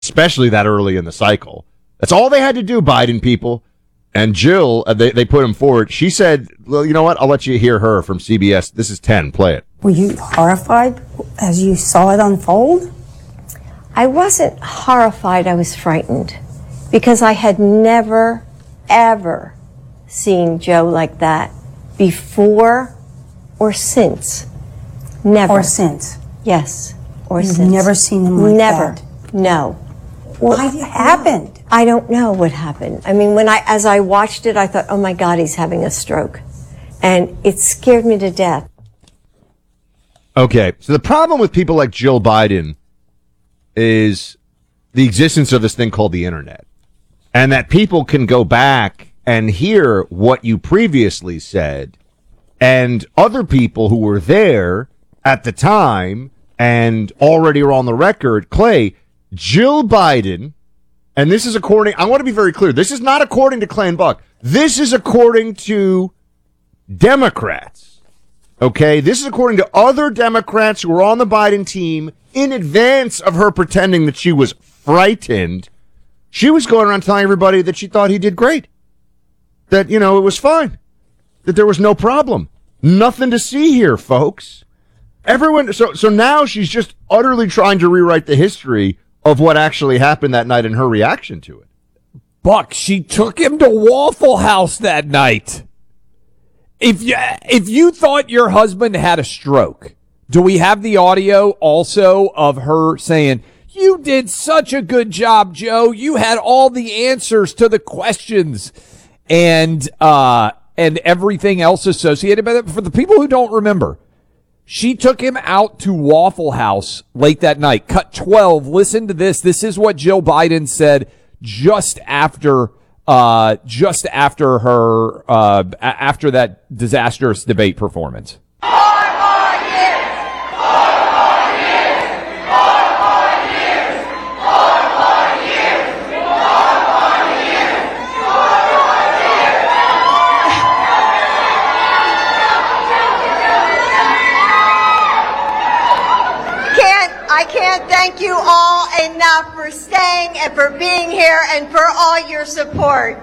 especially that early in the cycle. That's all they had to do, Biden people. And Jill, they put him forward. She said, well, you know what? I'll let you hear her from CBS. This is 10. Play it. Were you horrified as you saw it unfold? I wasn't horrified. I was frightened because I had never, ever seen Joe like that before or since. Never. Or since? Yes. Or You've since. never seen him like never. that? No. What happened? I don't know what happened. I mean, as I watched it, I thought, oh my God, he's having a stroke. And it scared me to death. Okay, so the problem with people like Jill Biden is the existence of this thing called the internet. And that people can go back and hear what you previously said, and other people who were there at the time and already are on the record. Clay, Jill Biden, and this is according, I want to be very clear, this is not according to Clay and Buck. This is according to Democrats. Okay, this is according to other Democrats who were on the Biden team in advance of her pretending that she was frightened. She was going around telling everybody that she thought he did great. That, it was fine. That there was no problem. Nothing to see here, folks. Everyone, so now she's just utterly trying to rewrite the history of what actually happened that night and her reaction to it. Buck, she took him to Waffle House that night. If you thought your husband had a stroke, do we have the audio also of her saying, "You did such a good job, Joe. You had all the answers to the questions," and everything else associated with it? For the people who don't remember, she took him out to Waffle House late that night. Cut 12. Listen to this. This is what Jill Biden said just after that disastrous debate performance. I can't thank you all enough for staying and for being here and for all your support.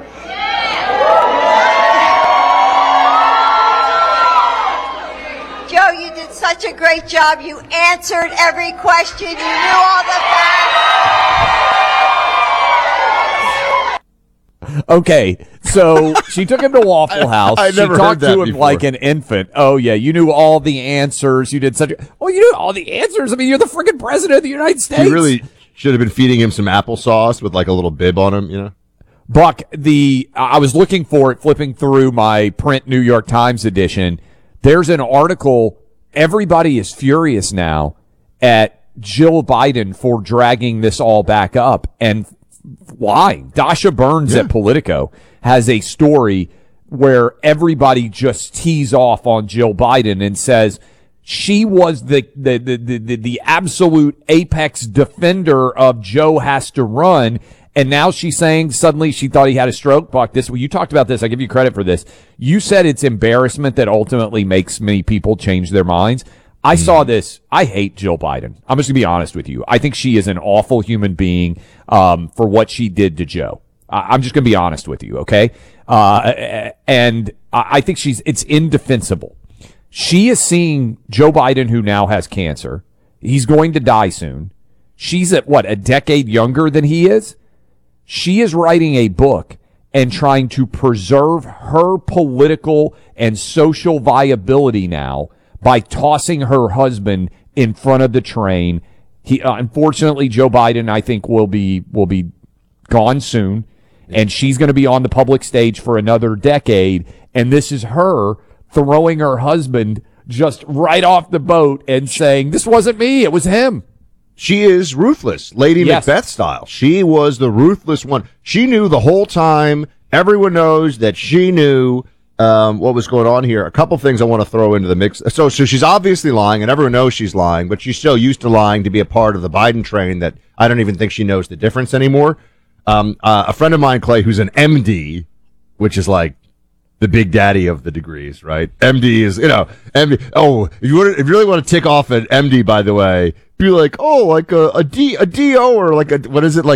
Joe, you did such a great job. You answered every question. You knew all the facts. Okay, so she took him to Waffle House. I never she talked heard that to him before. like an infant. Oh, yeah, you knew all the answers. You did you knew all the answers. I mean, you're the freaking president of the United States. You really should have been feeding him some applesauce with like a little bib on him, Buck, I was looking for it, flipping through my print New York Times edition. There's an article. Everybody is furious now at Jill Biden for dragging this all back up. And why? Dasha Burns at Politico has a story where everybody just tees off on Jill Biden and says she was the absolute apex defender of Joe has to run. And now she's saying suddenly she thought he had a stroke. Buck, you talked about this. I give you credit for this. You said it's embarrassment that ultimately makes many people change their minds. I saw this. I hate Jill Biden. I'm just going to be honest with you. I think she is an awful human being for what she did to Joe. I'm just going to be honest with you, okay? And I think it's indefensible. She is seeing Joe Biden, who now has cancer. He's going to die soon. She's a decade younger than he is? She is writing a book and trying to preserve her political and social viability now by tossing her husband in front of the train. He, unfortunately, Joe Biden, I think, will be gone soon, and she's going to be on the public stage for another decade. And this is her throwing her husband just right off the boat and saying, "This wasn't me; it was him." She is ruthless, Lady Macbeth style. She was the ruthless one. She knew the whole time. Everyone knows that she knew what was going on here. A couple things I want to throw into the mix. So she's obviously lying, and everyone knows she's lying, but she's still used to lying to be a part of the Biden train that I don't even think she knows the difference anymore. A friend of mine, Clay, who's an MD, which is like the big daddy of the degrees, right? MD is, MD. Oh, if you really want to tick off an MD, by the way, be like, oh, like a DO or like what is it, like